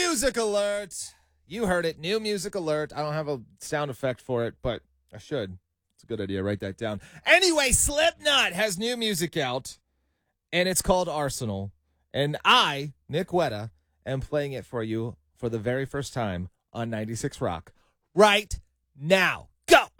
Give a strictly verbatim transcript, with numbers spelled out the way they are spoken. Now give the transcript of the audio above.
music alert. You heard it. New music alert. I don't have a sound effect for it, but I should. It's a good idea. Write that down. Anyway, Slipknot has new music out, and it's called Arsenal. And I, Nick Wetta, am playing it for you for the very first time on ninety-six Rock right now. Go!